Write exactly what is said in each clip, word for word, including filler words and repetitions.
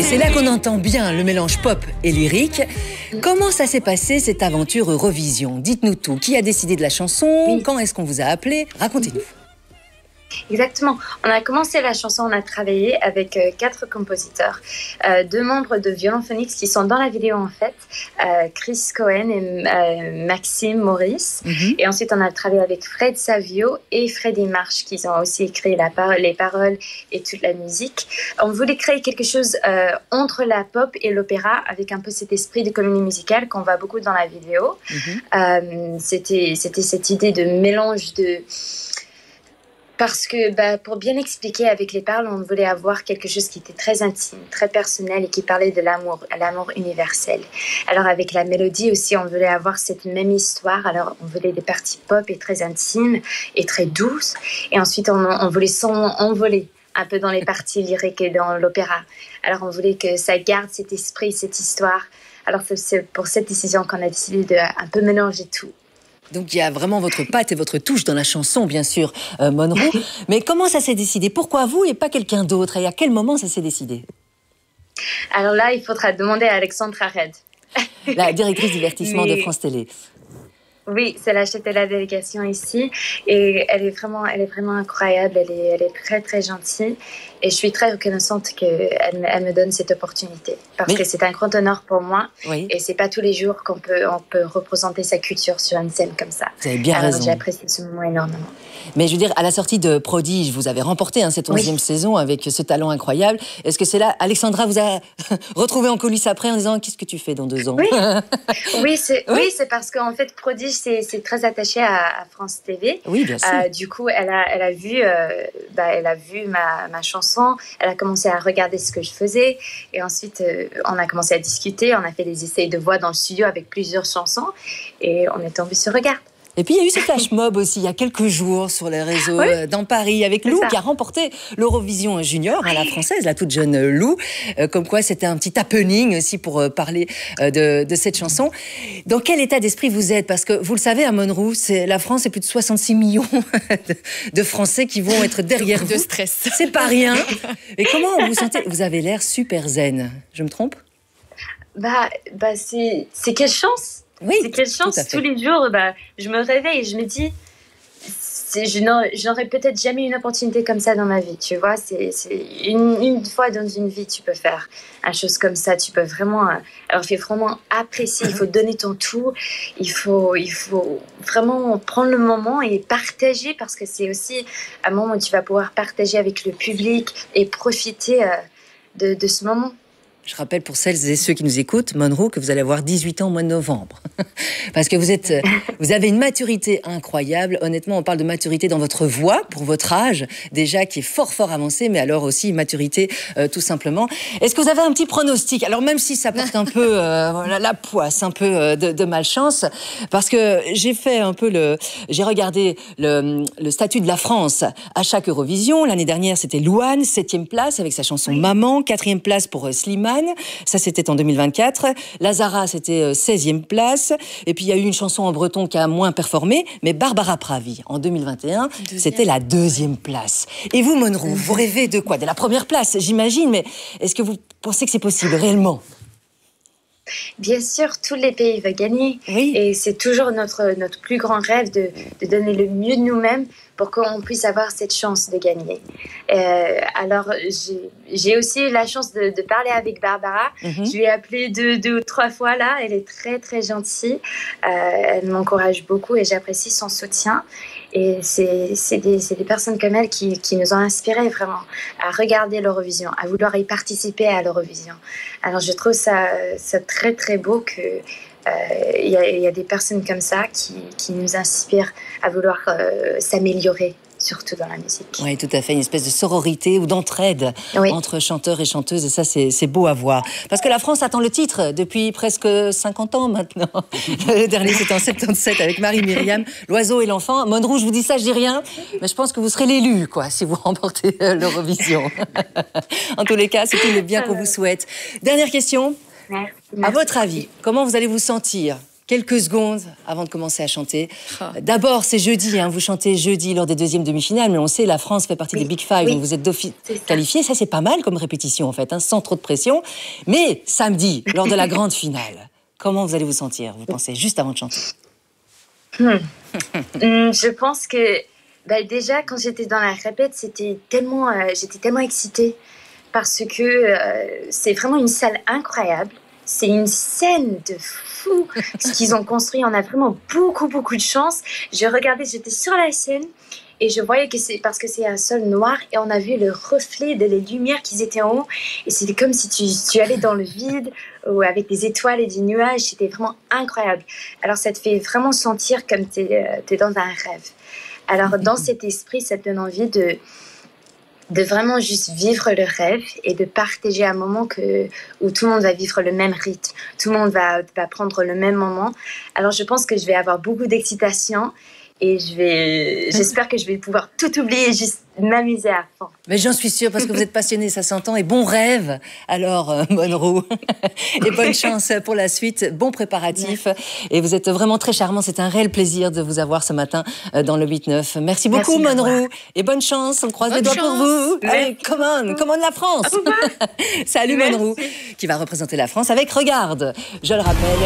Et c'est là qu'on entend bien le mélange pop et lyrique. Comment ça s'est passé, cette aventure Eurovision? Dites-nous tout. Qui a décidé de la chanson? Oui. Quand est-ce qu'on vous a appelé? Racontez-nous. Exactement. On a commencé la chanson, on a travaillé avec euh, quatre compositeurs, euh, deux membres de Violonphonics qui sont dans la vidéo en fait, euh, Chris Cohen et euh, Maxime Maurice. Mm-hmm. Et ensuite, on a travaillé avec Fred Savio et Freddy March qui ont aussi écrit la par- les paroles et toute la musique. On voulait créer quelque chose euh, entre la pop et l'opéra avec un peu cet esprit de comédie musicale qu'on voit beaucoup dans la vidéo. Mm-hmm. Euh, c'était, c'était cette idée de mélange de... Parce que bah, pour bien expliquer avec les paroles, on voulait avoir quelque chose qui était très intime, très personnel et qui parlait de l'amour, l'amour universel. Alors avec la mélodie aussi, on voulait avoir cette même histoire. Alors on voulait des parties pop et très intimes et très douces. Et ensuite, on, on voulait s'envoler un peu dans les parties lyriques et dans l'opéra. Alors on voulait que ça garde cet esprit, cette histoire. Alors c'est pour cette décision qu'on a décidé de un peu mélanger tout. Donc il y a vraiment votre patte et votre touche dans la chanson, bien sûr, euh, Monroe. Mais comment ça s'est décidé? Pourquoi vous et pas quelqu'un d'autre? Et à quel moment ça s'est décidé? Alors là, il faudra demander à Alexandra Red. La directrice divertissement Mais... de France Télé. Oui, c'est la chef de la délégation ici et elle est vraiment, elle est vraiment incroyable. Elle est, elle est très très gentille et je suis très reconnaissante qu'elle elle me donne cette opportunité parce Mais... que c'est un grand honneur pour moi. Oui. Et c'est pas tous les jours qu'on peut, on peut représenter sa culture sur une scène comme ça. Vous avez bien Alors, raison. J'apprécie ce moment énormément. Mais je veux dire, à la sortie de Prodige, vous avez remporté hein, cette onzième oui. saison avec ce talent incroyable. Est-ce que c'est là, Alexandra vous a retrouvé en coulisses après en disant qu'est-ce que tu fais dans deux ans? Oui, oui, c'est oui? oui, parce qu'en fait Prodige c'est très attaché à, à France T V. Oui, bien sûr. Euh, du coup, elle a, elle a vu, euh, bah, elle a vu ma, ma chanson. Elle a commencé à regarder ce que je faisais et ensuite euh, on a commencé à discuter. On a fait des essais de voix dans le studio avec plusieurs chansons et on est tombé sur Regarde. Et puis, il y a eu ce flash mob aussi, il y a quelques jours, sur les réseaux, oui. euh, dans Paris, avec Lou, qui a remporté l'Eurovision Junior, oui. hein, la française, la toute jeune Lou. Euh, comme quoi, c'était un petit happening aussi pour euh, parler euh, de, de cette chanson. Dans quel état d'esprit vous êtes? Parce que, vous le savez, à Monroe, la France, c'est plus de soixante-six millions de, de Français qui vont être derrière de vous. De stress. C'est pas rien. Et comment vous sentez? Vous avez l'air super zen. Je me trompe? Bah, bah c'est quelle chance! Oui, c'est quelle chance, tous les jours, bah, je me réveille et je me dis, je n'aurais peut-être jamais une opportunité comme ça dans ma vie, tu vois, c'est une, une fois dans une vie, tu peux faire une chose comme ça, tu peux vraiment, alors il faut vraiment apprécier, il faut donner ton tout, il faut, il faut vraiment prendre le moment et partager, parce que c'est aussi un moment où tu vas pouvoir partager avec le public et profiter de, de ce moment. Je rappelle pour celles et ceux qui nous écoutent, Monroe, que vous allez avoir dix-huit ans au mois de novembre. Parce que vous êtes, vous avez une maturité incroyable. Honnêtement, on parle de maturité dans votre voix, pour votre âge, déjà, qui est fort, fort avancé, mais alors aussi maturité, euh, tout simplement. Est-ce que vous avez un petit pronostic? Alors, même si ça porte un peu euh, voilà, la poisse, un peu euh, de, de malchance, parce que j'ai fait un peu le... J'ai regardé le, le statut de la France à chaque Eurovision. L'année dernière, c'était Louane, septième place, avec sa chanson Maman, quatrième place pour euh, Slimane. Ça, c'était en deux mille vingt-quatre. Lazara, c'était seizième place. Et puis, il y a eu une chanson en breton qui a moins performé, mais Barbara Pravi, en deux mille vingt et un, c'était la deuxième place. Et vous, Monroe, vous rêvez de quoi? De la première place, j'imagine, mais est-ce que vous pensez que c'est possible, réellement? Bien sûr, tous les pays veulent gagner. Oui. Et c'est toujours notre, notre plus grand rêve de, de donner le mieux de nous-mêmes pour qu'on puisse avoir cette chance de gagner. Euh, alors, j'ai aussi eu la chance de, de parler avec Barbara. Mm-hmm. Je lui ai appelé deux, deux ou trois fois là. Elle est très, très gentille. Euh, elle m'encourage beaucoup et j'apprécie son soutien. Et c'est des, des personnes comme elle qui, qui nous ont inspirés vraiment à regarder l'Eurovision, à vouloir y participer à l'Eurovision. Alors, je trouve ça, ça très, très beau que... Il euh, y, y a des personnes comme ça qui, qui nous inspirent à vouloir euh, s'améliorer, surtout dans la musique. Oui, tout à fait, une espèce de sororité ou d'entraide oui. entre chanteurs et chanteuses, et ça, c'est beau à voir. Parce que la France attend le titre depuis presque cinquante ans maintenant. Le dernier, c'était en soixante-dix-sept avec Marie-Myriam, L'Oiseau et l'Enfant. Monroe, je vous dis ça, je dis rien, mais je pense que vous serez l'élu, quoi, si vous remportez l'Eurovision. En tous les cas, c'est tout le bien qu'on vous souhaite. Dernière question. Merci, merci. À votre avis, comment vous allez vous sentir quelques secondes avant de commencer à chanter. D'abord, c'est jeudi, hein, vous chantez jeudi lors des deuxièmes demi-finales, mais on sait, la France fait partie oui. des Big Five, oui. donc vous êtes qualifiés. Ça, c'est pas mal comme répétition, en fait, hein, sans trop de pression. Mais samedi, lors de la grande finale, comment vous allez vous sentir, vous pensez, juste avant de chanter? hmm. Je pense que bah, déjà, quand j'étais dans la répète, c'était tellement, euh, j'étais tellement excitée parce que euh, c'est vraiment une salle incroyable. C'est une scène de fou. Ce qu'ils ont construit, on a vraiment beaucoup, beaucoup de chance. Je regardais, j'étais sur la scène et je voyais que c'est parce que c'est un sol noir et on a vu le reflet de les lumières qui étaient en haut. Et c'était comme si tu, tu allais dans le vide ou avec des étoiles et des nuages. C'était vraiment incroyable. Alors, ça te fait vraiment sentir comme tu es, t'es dans un rêve. Alors, dans cet esprit, ça te donne envie de... de vraiment juste vivre le rêve et de partager un moment que, où tout le monde va vivre le même rythme, tout le monde va, va prendre le même moment. Alors je pense que je vais avoir beaucoup d'excitation et je vais, j'espère que je vais pouvoir tout oublier et juste m'amuser à fond. Mais j'en suis sûre parce que vous êtes passionnée, ça s'entend. Et bon rêve alors euh, Monroe. Et bonne chance pour la suite, bon préparatif. Merci. Et vous êtes vraiment très charmant, c'est un réel plaisir de vous avoir ce matin euh, dans le huit neuf. Merci beaucoup Merci Monroe et bonne chance, on croise bonne les doigts pour vous. Merci. Allez, come on, come on la France. Salut Merci. Monroe qui va représenter la France avec Regarde. Je le rappelle.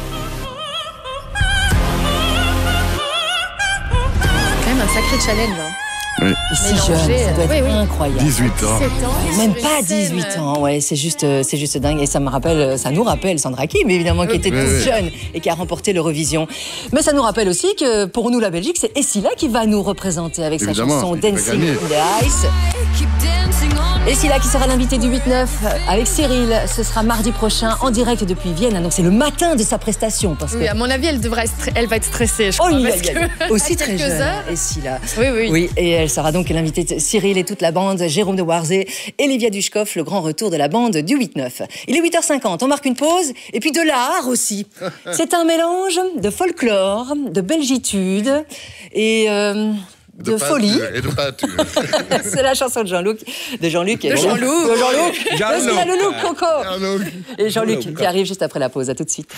Un sacré challenge. Hein. Oui. Et si jeune, ça doit être oui, oui. incroyable. dix-huit ans. ans Même pas dix-huit ans, ouais, c'est juste, c'est juste dingue. Et ça me rappelle, ça nous rappelle Sandra Kim, évidemment, qui était oui, toute oui. jeune et qui a remporté l'Eurovision. Mais ça nous rappelle aussi que pour nous, la Belgique, c'est Essila qui va nous représenter avec évidemment, sa chanson Dancing in the Ice. Essila qui sera l'invité du huit neuf avec Cyril. Ce sera mardi prochain en direct depuis Vienne. Donc c'est le matin de sa prestation. Parce que... Oui, à mon avis, elle, devrait être, elle va être stressée, je crois. Oh, parce que aussi très jeune, heures... Essila. Oui, oui. Oui, et elle sera donc l'invitée de Cyril et toute la bande, Jérôme de Warzé, Olivia Dushkoff, le grand retour de la bande du huit neuf. Il est huit heures cinquante, on marque une pause, et puis de l'art aussi. C'est un mélange de folklore, de belgitude et... Euh, De, de folie. Et de peinture. C'est la chanson de Jean-Luc. De Jean-Luc. De Jean-Luc. De Jean-Luc. Parce qu'il a le look, Coco. Jean-Luc. Et Jean-Luc qui arrive juste après la pause. À tout de suite.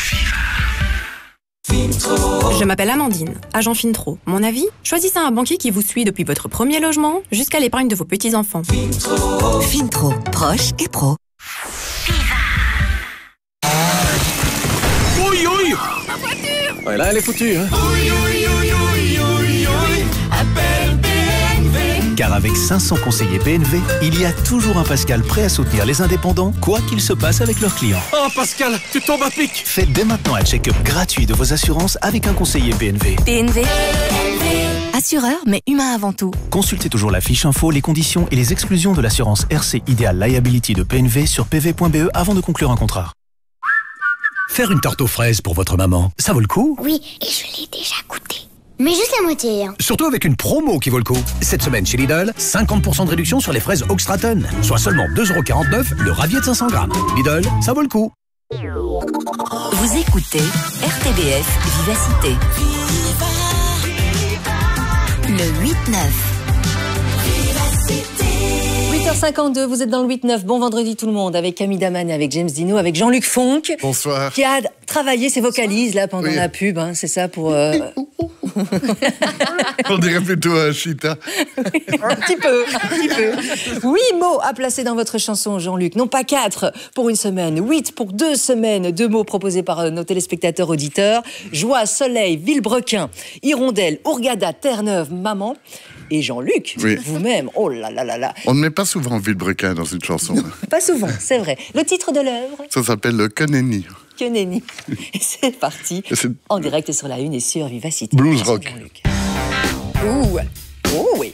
Je m'appelle Amandine, agent Fintro. Mon avis, choisissez un banquier qui vous suit depuis votre premier logement jusqu'à l'épargne de vos petits-enfants. Fintro. Fintro, proche et pro. Oui, oui. Ma voiture. Ouais, là, elle est foutue. Hein. Oui, oui, oui, oui, oui, oui, oui. Appelle P N V. Car avec cinq cents conseillers P N V, il y a toujours un Pascal prêt à soutenir les indépendants, quoi qu'il se passe avec leurs clients. Oh Pascal, tu tombes à pic. Faites dès maintenant un check-up gratuit de vos assurances avec un conseiller P N V. P N V. Assureur, mais humain avant tout. Consultez toujours la fiche info, les conditions et les exclusions de l'assurance R C Ideal Liability de P N V sur p v point b e avant de conclure un contrat. Faire une tarte aux fraises pour votre maman, ça vaut le coup? Oui, et je l'ai déjà goûté. Mais juste la moitié. Hein. Surtout avec une promo qui vaut le coup. Cette semaine chez Lidl, cinquante pour cent de réduction sur les fraises Oxtraton. Soit seulement deux euros quarante-neuf le ravier de cinq cents grammes. Lidl, ça vaut le coup. Vous écoutez R T B F Vivacité. Le huit neuf. huit heures cinquante-deux, vous êtes dans le huit neuf. Bon vendredi tout le monde, avec Camille Daman et avec James Dino, avec Jean-Luc Fonck. Bonsoir. Qui a travaillé ses vocalises là pendant oui. la pub, hein, c'est ça pour... Euh... On dirait plutôt un chita. un petit peu, un petit peu. Huit mots à placer dans votre chanson, Jean-Luc. Non pas quatre pour une semaine, huit pour deux semaines. Deux mots proposés par nos téléspectateurs auditeurs. Joie, soleil, Villebrequin, Hirondelle, Ourgada, Terre-Neuve, Maman. Et Jean-Luc, oui. vous-même, oh là là là là. On ne met pas souvent Villebrequin dans une chanson. Non, pas souvent, c'est vrai. Le titre de l'œuvre? Ça s'appelle le Que Nenni. Que Nenni. Et c'est parti, et c'est... en direct et sur la une et sur Vivacité. Blues Merci rock. Jean-Luc. Ouh, oh oui.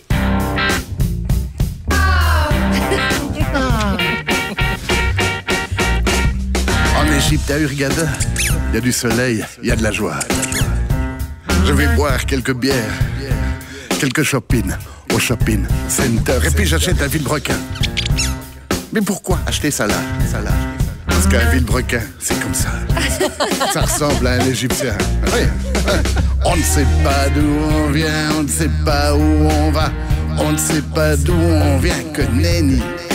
En Égypte, à Hurghada, il y a du soleil, il y a de la joie. Je vais boire quelques bières. Quelques shopping au shopping center. Et puis j'achète un Villebrequin. Mais pourquoi acheter ça là, ça là Parce qu'un Villebrequin, c'est comme ça. Ça ressemble à un Égyptien. Oui. On ne sait pas d'où on vient, on ne sait pas où on va. On ne sait pas d'où on vient. Que nenni,